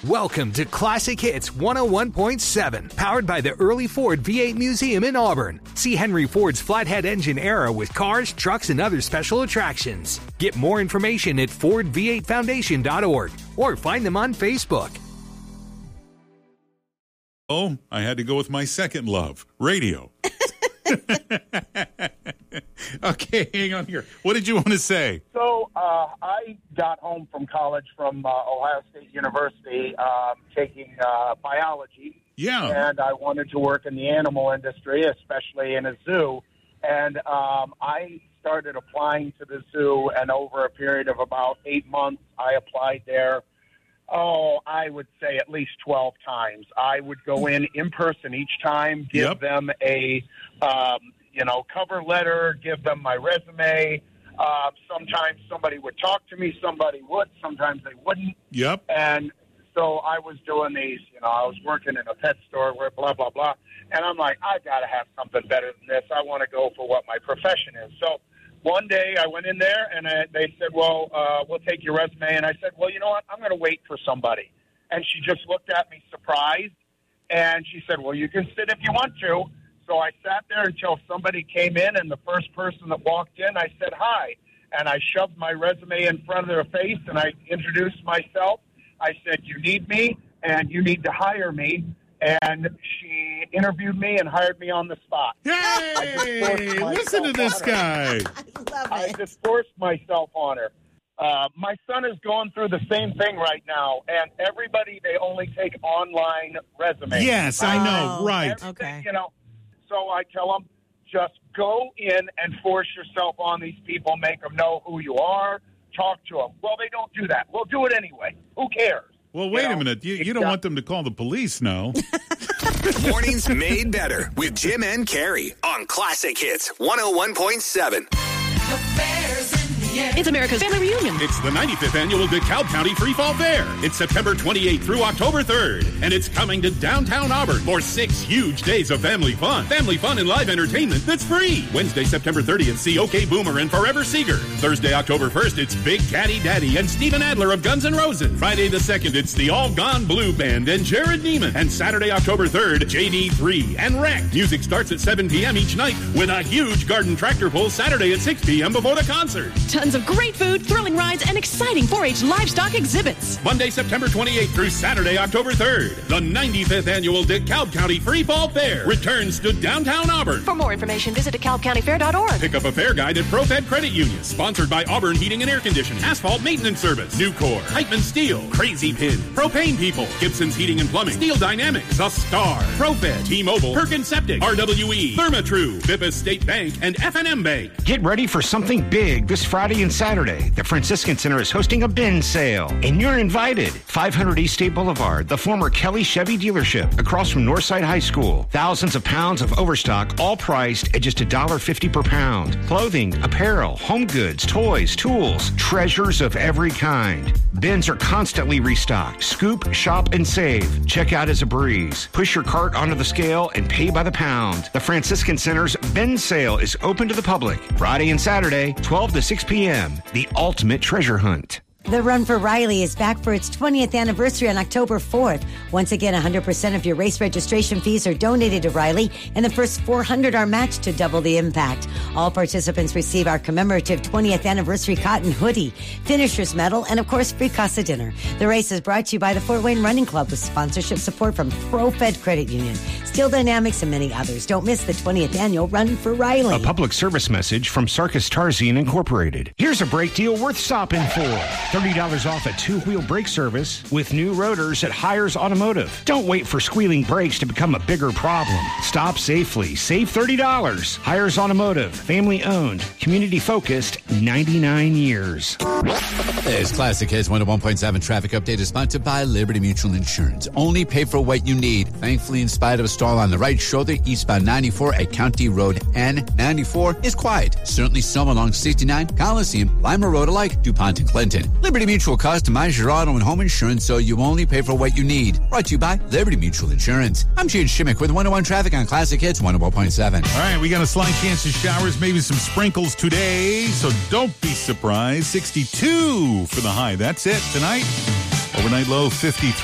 Welcome to Classic Hits 101.7, powered by the Early Ford V8 Museum in Auburn. See Henry Ford's flathead engine era with cars, trucks, and other special attractions. Get more information at FordV8Foundation.org or find them on Facebook. Oh, I had to go with my second love, radio. Okay, hang on here. What did you want to say? So I got home from college from Ohio State University taking biology. Yeah. And I wanted to work in the animal industry, especially in a zoo. And I started applying to the zoo, and over a period of about 8 months, I applied there. Oh, I would say at least 12 times. I would go in person each time, give them a, cover letter, give them my resume. Sometimes somebody would talk to me, somebody would, sometimes they wouldn't. Yep. And so I was doing these, I was working in a pet store where blah, blah, blah. And I'm like, I got to have something better than this. I want to go for what my profession is. So one day I went in there and they said, well, we'll take your resume. And I said, well, you know what? I'm going to wait for somebody. And she just looked at me surprised. And she said, well, you can sit if you want to. So I sat there until somebody came in, and the first person that walked in, I said, hi. And I shoved my resume in front of their face, and I introduced myself. I said, you need me, and you need to hire me. And she interviewed me and hired me on the spot. Yay! Listen to this guy. I just forced myself on her. My son is going through the same thing right now, and everybody, they only take online resumes. Yes, I know, right. Okay. So I tell them, just go in and force yourself on these people, make them know who you are, talk to them. Well, they don't do that. We'll do it anyway. Who cares? Well, wait a minute. You don't want them to call the police, no? Mornings made better with Jim and Carrie on Classic Hits 101.7. It's America's Family Reunion. It's the 95th annual DeKalb County Free Fall Fair. It's September 28th through October 3rd, and it's coming to downtown Auburn for 6 huge days of family fun. Family fun and live entertainment that's free. Wednesday, September 30th, see OK Boomer and Forever Seeger. Thursday, October 1st, it's Big Caddy Daddy and Steven Adler of Guns N' Roses. Friday the 2nd, it's the All Gone Blue Band and Jared Neiman. And Saturday, October 3rd, JD3 and Wreck. Music starts at 7 p.m. each night with a huge garden tractor pull Saturday at 6 p.m. before the concert. Tons of great food, thrilling rides, and exciting 4-H livestock exhibits. Monday, September 28th through Saturday, October 3rd. The 95th annual DeKalb County Free Fall Fair returns to downtown Auburn. For more information, visit DeKalbCountyFair.org. Pick up a fair guide at ProFed Credit Union. Sponsored by Auburn Heating and Air Conditioning, Asphalt Maintenance Service, Nucor, Heitman Steel, Crazy Pin, Propane People, Gibson's Heating and Plumbing, Steel Dynamics, The Star, ProFed, T-Mobile, Perkins Septic, RWE, Therma-Tru, Bippas State Bank, and F&M Bank. Get ready for something big this Friday and Saturday. The Franciscan Center is hosting a bin sale, and you're invited. 500 East State Boulevard, the former Kelly Chevy dealership, across from Northside High School. Thousands of pounds of overstock, all priced at just $1.50 per pound. Clothing, apparel, home goods, toys, tools, treasures of every kind. Bins are constantly restocked. Scoop, shop, and save. Checkout is a breeze. Push your cart onto the scale and pay by the pound. The Franciscan Center's bin sale is open to the public. Friday and Saturday, 12 to 6 p.m. The ultimate treasure hunt. The Run for Riley is back for its 20th anniversary on October 4th. Once again, 100% of your race registration fees are donated to Riley, and the first 400 are matched to double the impact. All participants receive our commemorative 20th anniversary cotton hoodie, finisher's medal, and of course, free casa dinner. The race is brought to you by the Fort Wayne Running Club with sponsorship support from ProFed Credit Union, Steel Dynamics, and many others. Don't miss the 20th annual Run for Riley. A public service message from Sarkis Tarzian Incorporated. Here's a brake deal worth stopping for. $30 off a two-wheel brake service with new rotors at Hires Automotive. Don't wait for squealing brakes to become a bigger problem. Stop safely. Save $30. Hires Automotive. Family-owned. Community-focused. 99 years. There's Classic Hits 101.7 traffic update is sponsored by Liberty Mutual Insurance. Only pay for what you need. Thankfully, in spite of a stall on the right shoulder, eastbound 94 at County Road N. 94 is quiet. Certainly some along 69, Coliseum, Lima Road alike, DuPont and Clinton. Liberty Mutual customize your auto and home insurance so you only pay for what you need. Brought to you by Liberty Mutual Insurance. I'm Gene Shimmick with 101 traffic on Classic Hits 101.7. All right, we got a slight chance of showers, maybe some sprinkles today, so don't be surprised. 62 for the high. That's it tonight. Overnight low 53.